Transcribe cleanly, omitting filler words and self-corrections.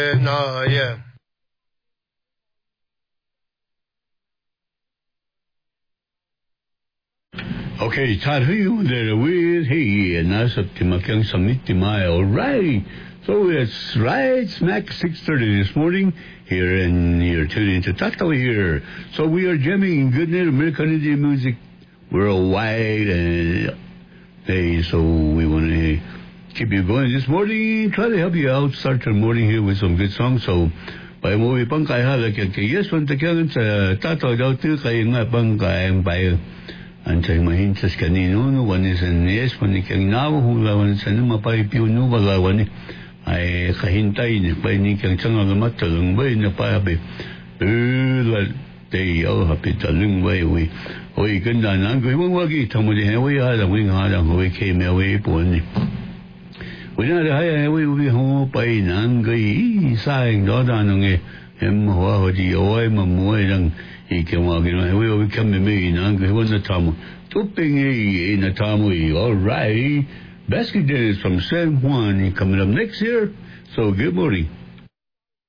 No, yeah. Okay, Todd, who you there with? Hey, nasa timakyang samit timay. All right. So it's right smack 6:30 this morning here, and you're tuning to Tatawa here. So we are jamming good night American Indian music worldwide, and hey, so we want to keep you going this morning. Try to help you out. Start your morning here with some good songs. So, by mo ipang kaya halakyan kay yes, one takyan sa Tatawa daw tu kay nga pang kayang bayo. Antay mahintas kanino no wani sa yes wani kang nawo hula wani sa mapaipyo no wala wani ay kahintay ni pa ni kang tsanga gamat talong bay na pabe day happy talong bay we hoy ganda na ang gawin wagi tamo di hewe halang wing halang hoy kay mewe po ni wala da hay we ho pay nang gay sayang do da nung em ho di oy mamuay lang ikawagin na we come me nang gawin na tamo tuping na tamo all right. Basket Days from San Juan coming up next year. So good morning.